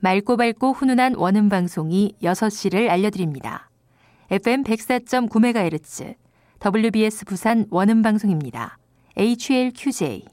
맑고 밝고 훈훈한 원음 방송이 6시를 알려드립니다. FM 104.9MHz, WBS 부산 원음 방송입니다. HLQJ.